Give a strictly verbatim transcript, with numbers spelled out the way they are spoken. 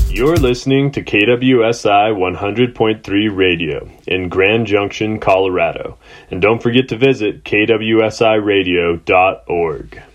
You're listening to K W S I one hundred point three Radio in Grand Junction, Colorado. And don't forget to visit K W S I radio dot org.